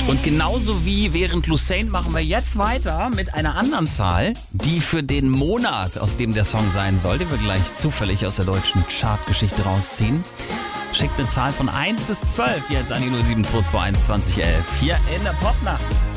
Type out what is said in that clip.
Und genauso wie während Lucene machen wir jetzt weiter mit einer anderen Zahl, die für den Monat, aus dem der Song sein soll, den wir gleich zufällig aus der deutschen Chartgeschichte rausziehen. Schickt eine Zahl von 1 bis 12 jetzt an die 07221 2011 hier in der Popnacht.